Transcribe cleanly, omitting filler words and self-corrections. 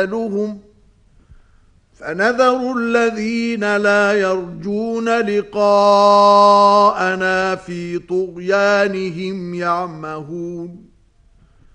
أمثالهم فنذر الذين لا يرجون لقاءنا في طغيانهم يعمهون